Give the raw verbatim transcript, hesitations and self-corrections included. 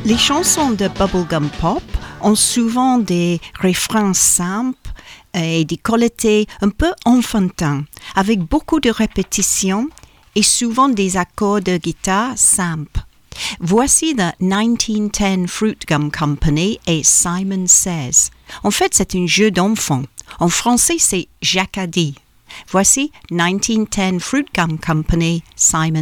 Les chansons de bubblegum pop ont souvent des refrains simples et des qualités un peu enfantins, avec beaucoup de répétitions et souvent des accords de guitare simples. Voici The nineteen ten Fruit Gum Company et Simon Says. En fait, c'est un jeu d'enfant. En français, c'est Jacques a dit. Voici nineteen ten Fruit Gum Company, Simon